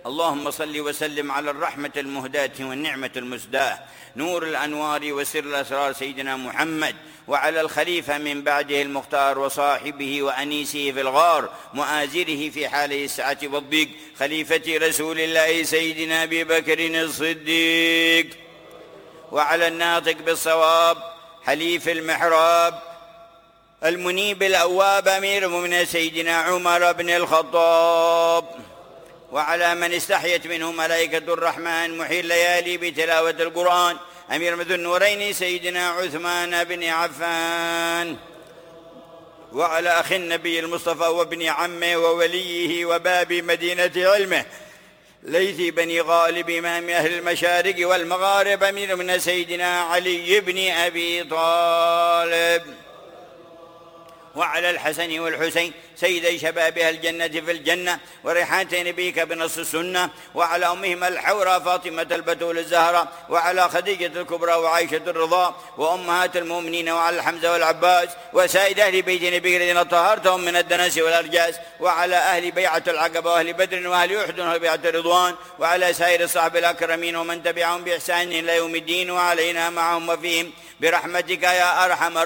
اللهم صل وسلم على الرحمة المهداة والنعمة المسداة نور الأنوار وسر الأسرار سيدنا محمد، وعلى الخليفة من بعده المختار وصاحبه وأنيسه في الغار مؤازره في حاله السعة والضيق خليفة رسول الله سيدنا أبي بكر الصديق، وعلى الناطق بالصواب حليف المحراب المنيب الأواب أمير المؤمنين سيدنا عمر بن الخطاب، وعلى من استحيت منه ملائكة الرحمن محيي الليالي بتلاوة القرآن أمير ذو النورين سيدنا عثمان بن عفان، وعلى أخي النبي المصطفى وابن عمه ووليه وباب مدينة علمه ليث بني غالب إمام أهل المشارق والمغارب أمير من سيدنا علي بن أبي طالب، وعلى الحسن والحسين سيدي شباب الجنة في الجنة وريحانة نبيك بنص السنة، وعلى أمهما الحوراء فاطمة البتول الزهراء، وعلى خديجة الكبرى وعائشة الرضا وأمهات المؤمنين، وعلى حمزة والعباس وسائد أهل بيت نبيك الذين طهرتهم من الدنس والأرجاس، وعلى أهل بيعة العقبة وأهل بدر وأهل أحد وأهل بيعة الرضوان، وعلى سائر الصحب الأكرمين ومن تبعهم بإحسان إلى يوم الدين، وعلينا معهم وفيهم برحمتك يا أرحم